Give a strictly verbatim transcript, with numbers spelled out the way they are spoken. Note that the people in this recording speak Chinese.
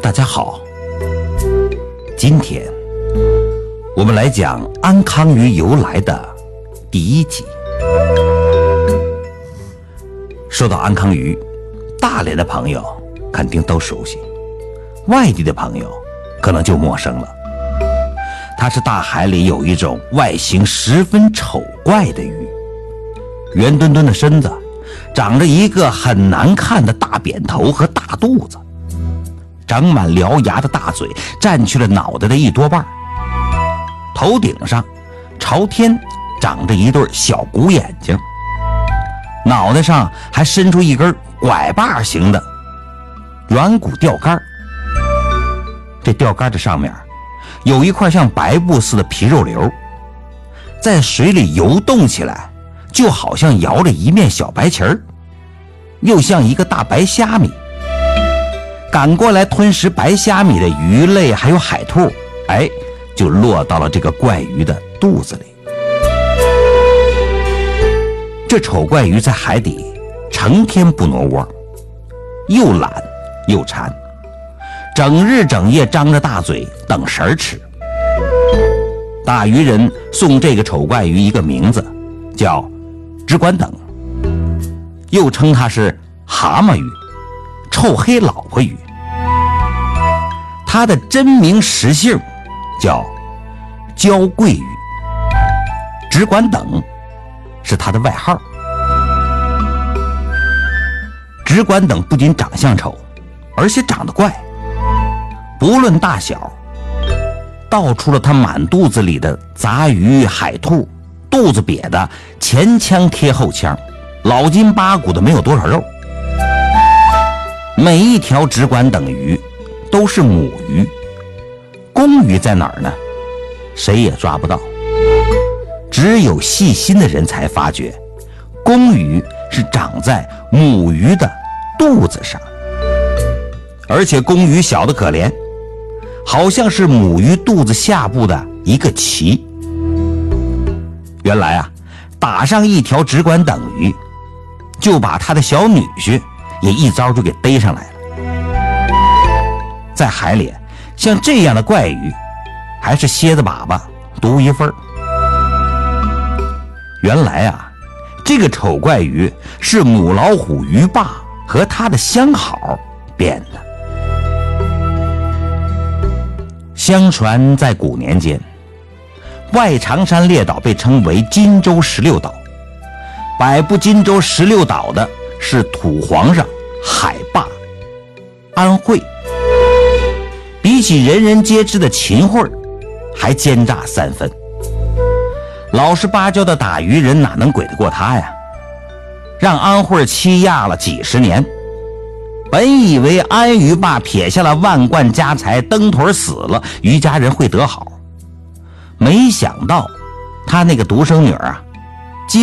大家好，今天我们来讲安康鱼由来的第一集。说到安康鱼，大连的朋友肯定都熟悉，外地的朋友可能就陌生了。它是大海里有一种外形十分丑怪的鱼，圆墩墩的身子，长着一个很难看的大扁头和大肚子，长满獠牙的大嘴占去了脑袋的一多半，头顶上朝天长着一对小鼓眼睛，脑袋上还伸出一根拐把形的软骨钓竿，这钓竿的上面有一块像白布似的皮肉瘤，在水里游动起来就好像摇着一面小白旗儿，又像一个大白虾米。赶过来吞食白虾米的鱼类还有海兔，哎，就落到了这个怪鱼的肚子里。这丑怪鱼在海底成天不挪窝，又懒又馋，整日整夜张着大嘴等食儿吃。大渔人送这个丑怪鱼一个名字，叫只管等，又称它是蛤蟆鱼、臭黑老婆鱼。它的真名实姓叫焦桂鱼，只管等是它的外号。只管等不仅长相丑，而且长得怪，不论大小，倒出了它满肚子里的杂鱼海兔，肚子瘪的前腔贴后腔，老筋八骨的没有多少肉。每一条只管等鱼都是母鱼，公鱼在哪儿呢？谁也抓不到，只有细心的人才发觉，公鱼是长在母鱼的肚子上，而且公鱼小得可怜，好像是母鱼肚子下部的一个鳍。原来啊，打上一条只管等鱼，就把他的小女婿也一遭就给逮上来了。在海里，像这样的怪鱼还是蝎子粑粑独一份。原来啊，这个丑怪鱼是母老虎鱼霸和他的相好变的。相传在古年间，外长山列岛被称为金州十六岛，摆布金州十六岛的是土皇上海霸安慧，比起人人皆知的秦桧还奸诈三分。老实巴交的打渔人哪能鬼得过他呀？让安慧欺压了几十年，本以为安渔霸撇下了万贯家财蹬腿死了，渔家人会得好，没想到他那个独生女啊，